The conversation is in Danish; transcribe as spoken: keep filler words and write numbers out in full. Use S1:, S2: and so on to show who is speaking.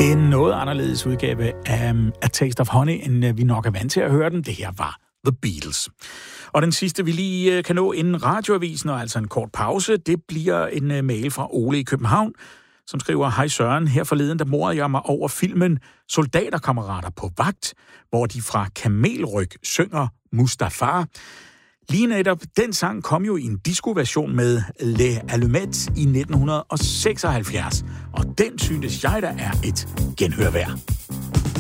S1: En noget anderledes udgave af A Taste of Honey, end vi nok er vant til at høre den. Det her var The Beatles. Og den sidste, vi lige kan nå inden radioavisen, og altså en kort pause, det bliver en mail fra Ole i København, som skriver: Hej Søren, her forleden, der morede jeg mig over filmen Soldaterkammerater på vagt, hvor de fra Kamelryg synger Mustafa. Lige netop den sang kom jo i en disco-version med Les Allumettes i nitten seksoghalvfjerds, og den synes jeg, der er et genhør værd.